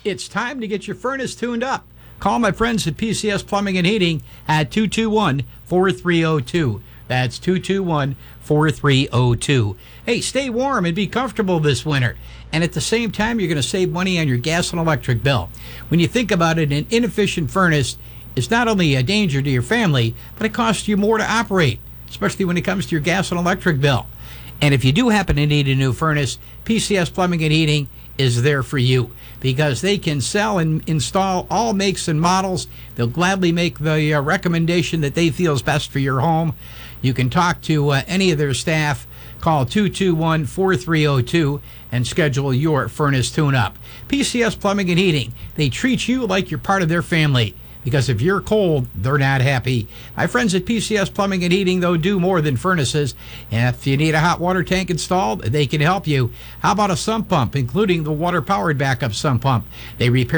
It's time to get your furnace tuned up. Call my friends at PCS Plumbing and Heating at 221-4302. That's 221-4302. Hey, stay warm and be comfortable this winter. And at the same time, you're going to save money on your gas and electric bill. When you think about it, an inefficient furnace is not only a danger to your family, but it costs you more to operate, especially when it comes to your gas and electric bill. And if you do happen to need a new furnace, PCS Plumbing and Heating is there for you because they can sell and install all makes and models. They'll gladly make the recommendation that they feel is best for your home. You can talk to any of their staff. Call 221-4302 and schedule your furnace tune-up. PCS Plumbing and Heating, they treat you like you're part of their family. Because if you're cold, they're not happy. My friends at PCS Plumbing and Heating, though, do more than furnaces. And if you need a hot water tank installed, they can help you. How about a sump pump, including the water-powered backup sump pump? They repair